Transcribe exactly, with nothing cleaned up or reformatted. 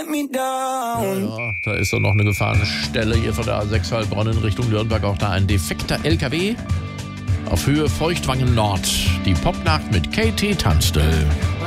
let me down. Ja, da ist doch noch eine Gefahrenstelle hier von der A sechs Heilbronn in Richtung Nürnberg. Auch da ein defekter L K W auf Höhe Feuchtwangen Nord. Die Popnacht mit Katie Tunstall.